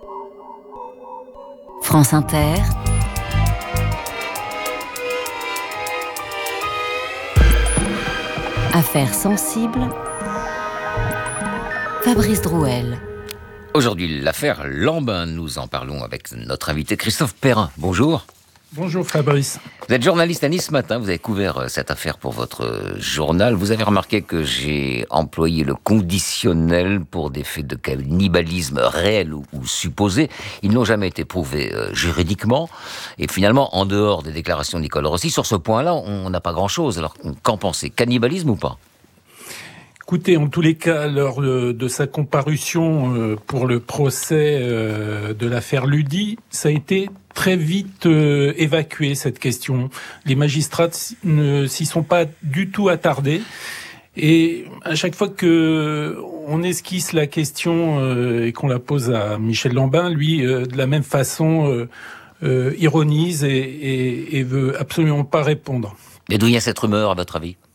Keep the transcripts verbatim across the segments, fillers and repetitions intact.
France Inter. Affaires sensibles. Fabrice Drouel. Aujourd'hui, l'affaire Lambin, nous en parlons avec notre invité Christophe Perrin. Bonjour. Bonjour Fabrice. Vous êtes journaliste à Nice Matin, vous avez couvert cette affaire pour votre journal. Vous avez remarqué que j'ai employé le conditionnel pour des faits de cannibalisme réels ou, ou supposés. Ils n'ont jamais été prouvés euh, juridiquement. Et finalement, en dehors des déclarations de Nicole Rossi, sur ce point-là, on n'a pas grand-chose. Alors, qu'en pensez? Cannibalisme ou pas? Écoutez, en tous les cas, lors de sa comparution pour le procès de l'affaire Ludi, ça a été très vite évacué, cette question. Les magistrats ne s'y sont pas du tout attardés. Et à chaque fois que on esquisse la question et qu'on la pose à Michel Lambin, lui, de la même façon, ironise et, et, et veut absolument pas répondre. Et d'où vient cette rumeur, à votre avis?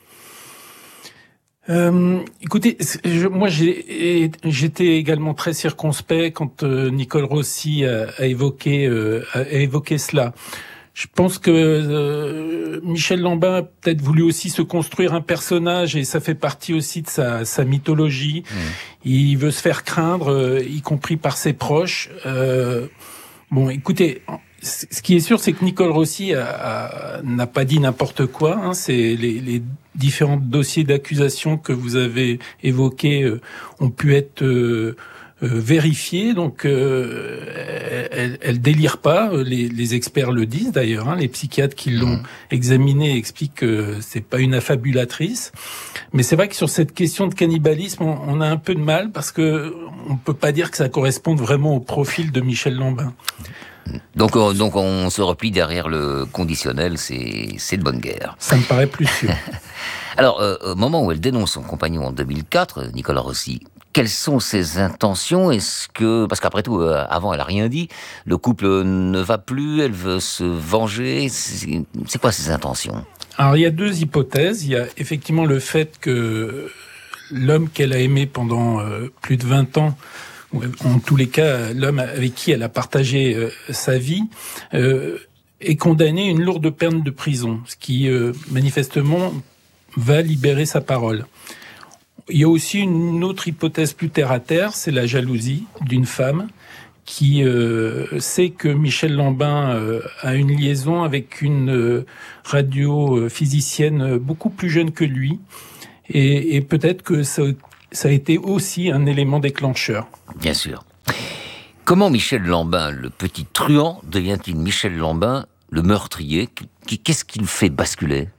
Euh, écoutez, je, moi j'ai, j'étais également très circonspect quand euh, Nicole Rossi a, a évoqué euh, a évoqué cela. Je pense que euh, Michel Lambin a peut-être voulu aussi se construire un personnage et ça fait partie aussi de sa, sa mythologie. Mmh. Il veut se faire craindre, euh, y compris par ses proches. Euh, bon, écoutez. Ce qui est sûr, c'est que Nicole Rossi a, a, n'a pas dit n'importe quoi. Hein. C'est les, les différents dossiers d'accusation que vous avez évoqués euh, ont pu être euh, euh, vérifiés. Donc, euh, elle, elle délire pas. Les, les experts le disent d'ailleurs. Hein. Les psychiatres qui l'ont mmh. examinée expliquent que c'est pas une affabulatrice. Mais c'est vrai que sur cette question de cannibalisme, on, on a un peu de mal parce que on peut pas dire que ça corresponde vraiment au profil de Michel Lambin. Donc, on, donc on se replie derrière le conditionnel, c'est, c'est de bonne guerre. Ça me paraît plus sûr. Alors, euh, au moment où elle dénonce son compagnon en deux mille quatre, Nicolas Rossi, quelles sont ses intentions? Est-ce que, parce qu'après tout, euh, avant elle a rien dit, le couple ne va plus, elle veut se venger, c'est, c'est quoi ses intentions? Alors il y a deux hypothèses. Il y a effectivement le fait que l'homme qu'elle a aimé pendant euh, plus de vingt ans, en tous les cas, l'homme avec qui elle a partagé euh, sa vie euh, est condamné à une lourde peine de prison, ce qui euh, manifestement va libérer sa parole. Il y a aussi une autre hypothèse plus terre à terre, c'est la jalousie d'une femme qui euh, sait que Michel Lambin euh, a une liaison avec une euh, radiophysicienne beaucoup plus jeune que lui, et, et peut-être que ça Ça a été aussi un élément déclencheur. Bien sûr. Comment Michel Lambin, le petit truand, devient-il Michel Lambin, le meurtrier? Qu'est-ce qui le fait basculer?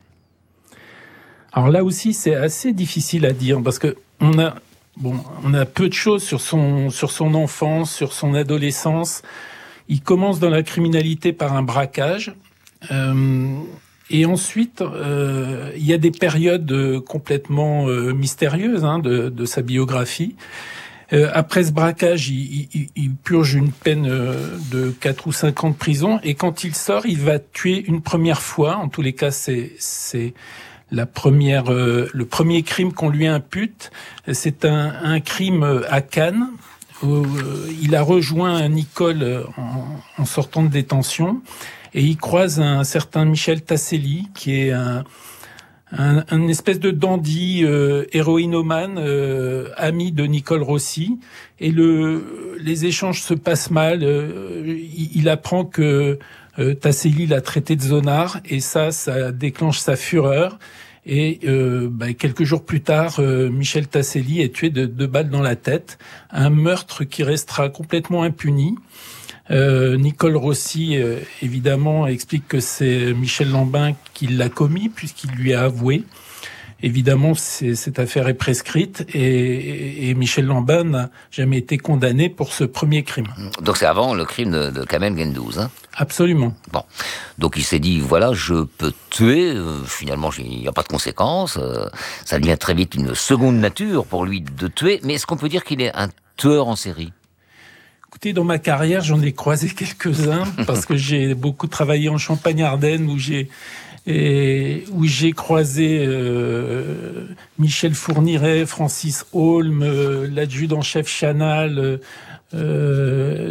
Alors là aussi, c'est assez difficile à dire parce que on a, bon, on a peu de choses sur son, sur son enfance, sur son adolescence. Il commence dans la criminalité par un braquage. Euh, Et ensuite, euh, il y a des périodes euh, complètement euh, mystérieuses hein, de, de sa biographie. Euh, après ce braquage, il, il, il purge une peine euh, de quatre ou cinq ans de prison. Et quand il sort, il va tuer une première fois. En tous les cas, c'est, c'est la première, euh, le premier crime qu'on lui impute. C'est un, un crime à Cannes, où euh, il a rejoint Nicole en, en sortant de détention. Et il croise un certain Michel Tasselli, qui est un, un, un espèce de dandy euh, héroïnomane, euh, ami de Nicole Rossi. Et le, les échanges se passent mal. Euh, il, il apprend que euh, Tasselli l'a traité de zonard, et ça, ça déclenche sa fureur. Et euh, bah, quelques jours plus tard, euh, Michel Tasselli est tué de deux balles dans la tête. Un meurtre qui restera complètement impuni. Euh, Nicole Rossi, euh, évidemment, explique que c'est Michel Lambin qui l'a commis, puisqu'il lui a avoué. Évidemment, c'est, cette affaire est prescrite, et, et, et Michel Lambin n'a jamais été condamné pour ce premier crime. Donc c'est avant le crime de, de Kamel Gendouzi, hein? Absolument. Bon, donc il s'est dit, voilà, je peux tuer, euh, finalement il n'y a pas de conséquences, euh, ça devient très vite une seconde nature pour lui de tuer, mais est-ce qu'on peut dire qu'il est un tueur en série? Écoutez, dans ma carrière, j'en ai croisé quelques-uns parce que j'ai beaucoup travaillé en Champagne-Ardenne où j'ai et où j'ai croisé euh, Michel Fourniret, Francis Holm, euh, l'adjudant-chef Chanal, euh,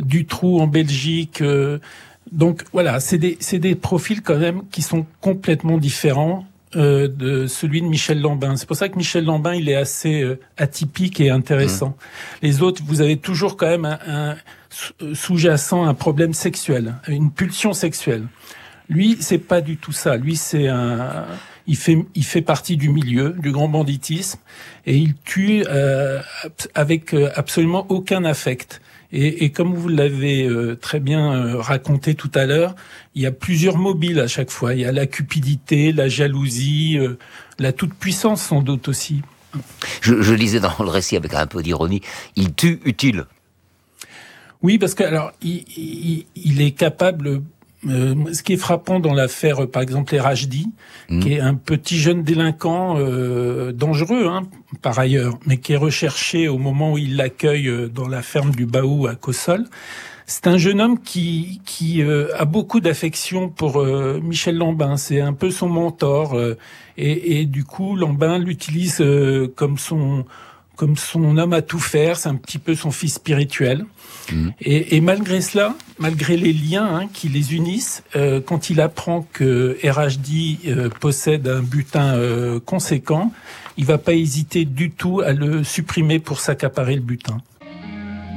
Dutroux en Belgique. Euh, donc voilà, c'est des, c'est des profils quand même qui sont complètement différents euh, de celui de Michel Lambin. C'est pour ça que Michel Lambin, il est assez euh, atypique et intéressant. Mmh. Les autres, vous avez toujours quand même un, un sous-jacent, un problème sexuel, une pulsion sexuelle. Lui, c'est pas du tout ça. Lui, c'est un, il fait, il fait partie du milieu, du grand banditisme, et il tue euh, avec absolument aucun affect. Et, et comme vous l'avez euh, très bien euh, raconté tout à l'heure, il y a plusieurs mobiles à chaque fois. Il y a la cupidité, la jalousie, euh, la toute-puissance sans doute aussi. Je, je lisais dans le récit avec un peu d'ironie, il tue utile. Oui, parce que alors il, il, il est capable. Euh, ce qui est frappant dans l'affaire, euh, par exemple, Erhajdi, mmh. qui est un petit jeune délinquant euh, dangereux, hein, par ailleurs, mais qui est recherché au moment où il l'accueille euh, dans la ferme du Baou à Cossol. C'est un jeune homme qui qui euh, a beaucoup d'affection pour euh, Michel Lambin. C'est un peu son mentor, euh, et, et du coup, Lambin l'utilise euh, comme son comme son homme à tout faire. C'est un petit peu son fils spirituel. Mmh. Et, et malgré cela, malgré les liens hein, qui les unissent, euh, quand il apprend que Erhajdi euh, possède un butin euh, conséquent, il va pas hésiter du tout à le supprimer pour s'accaparer le butin.